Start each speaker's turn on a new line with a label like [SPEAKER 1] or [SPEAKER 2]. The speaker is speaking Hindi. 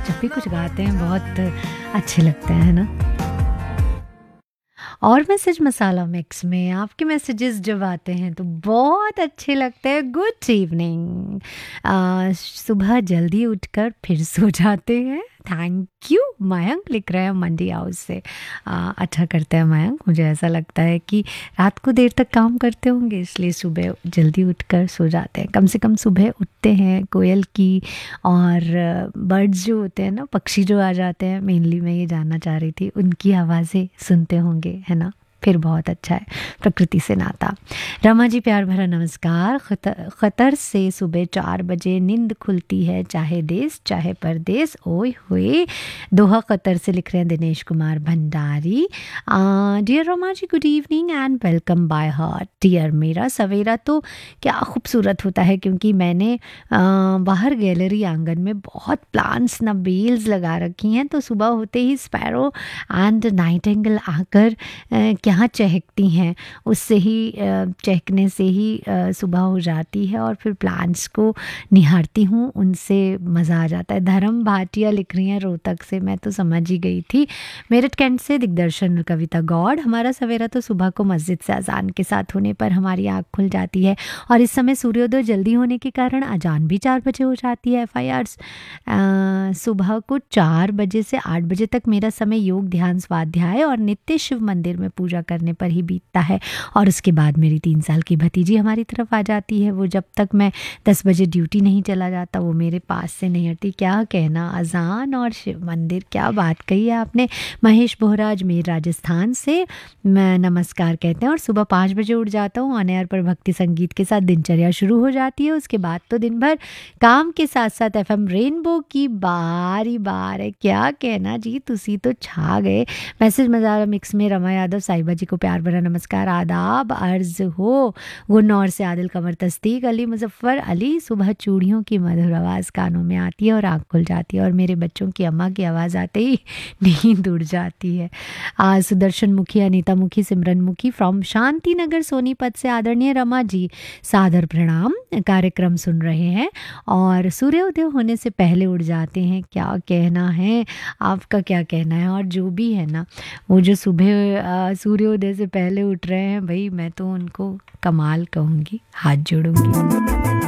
[SPEAKER 1] जब भी कुछ गाते हैं बहुत अच्छे लगते हैं, है ना? और मैसेज मसाला मिक्स में आपके मैसेजेस जब आते हैं तो बहुत अच्छे लगते हैं। Good evening. सुबह जल्दी उठकर फिर सो जाते हैं। Thank you. मयंक लिख रहे हैं मंडी हाउस से। अच्छा करते हैं मयंक, मुझे ऐसा लगता है कि रात को देर तक काम करते होंगे इसलिए सुबह जल्दी उठकर सो जाते हैं। कम से कम सुबह उठते हैं, कोयल की और बर्ड्स जो होते हैं ना, पक्षी जो आ जाते हैं, मेनली मैं ये जानना चाह रही थी, उनकी आवाज़ें सुनते होंगे, है ना? फिर बहुत अच्छा है प्रकृति से नाता। रमा जी प्यार भरा नमस्कार। खतर से सुबह 4 बजे नींद खुलती है, चाहे देश चाहे परदेश। ओए हुए, दोहा कतर से लिख रहे हैं Dinesh Kumar Bhandari. Dear Rama ji, good evening and welcome by heart. Dear, मेरा सवेरा तो क्या खूबसूरत होता है, क्योंकि मैंने बाहर गैलरी आंगन में बहुत प्लांट्स नबील्स लगा रखी हैं, तो सुबह होते ही स्पैरो एंड नाइटिंगेल आकर यहाँ चहकती हैं, उससे ही चहकने से ही सुबह हो जाती है और फिर प्लांट्स को निहारती हूँ, उनसे मज़ा आ जाता है। धर्म भाटिया लिख रही हैं रोहतक से, मैं तो समझ ही गई थी। मेरठ कैंट से दिग्दर्शन कविता गौड़, हमारा सवेरा तो सुबह को मस्जिद से अजान के साथ होने पर हमारी आँख खुल जाती है और इस समय सूर्योदय जल्दी होने के कारण अजान भी 4 बजे हो जाती है। FIRs सुबह को 4 बजे से 8 बजे तक मेरा समय योग, ध्यान, स्वाध्याय और नित्य शिव मंदिर में पूजा करने पर ही बीतता है और उसके बाद मेरी 3 साल की भतीजी हमारी तरफ आ जाती है। वो जब तक मैं 10 बजे ड्यूटी नहीं चला जाता वो मेरे पास से नहीं हटती। क्या कहना, अजान और शिव मंदिर, क्या बात कही है आपने। महेश बोहराज मेर राजस्थान से मैं नमस्कार कहते हैं और सुबह 5 बजे उठ जाता हूँ। ऑन एयर पर भक्ति संगीत के साथ दिनचर्या शुरू हो जाती है। उसके बाद तो दिन भर काम के साथ साथ FM रेनबो की बारी बार है। क्या कहना जी, तुसी तो छा गए। मैसेज मज़ारा मिक्स में रमा यादव साहिबा जी को प्यार भरा नमस्कार, आदाब अर्ज हो। गुन्नौर से आदिल कमर, तस्दीक अली, मुजफ्फर अली। सुबह चूड़ियों की मधुर आवाज़ कानों में आती है और आँख खुल जाती है और मेरे बच्चों की अम्मा की आवाज़ आते ही नींद उड़ जाती है। सुदर्शन मुखी, अनीता मुखी, सिमरन मुखी फ्रॉम शांति नगर सोनीपत से आदरणीय रमा जी सादर प्रणाम। कार्यक्रम सुन रहे हैं और सूर्योदय होने से पहले उड़ जाते हैं। क्या कहना है आपका, क्या कहना है। और जो भी है ना, वो जो सुबह सूर्योदय से पहले उठ रहे हैं, भाई मैं तो उनको कमाल कहूँगी, हाथ जोड़ूंगी।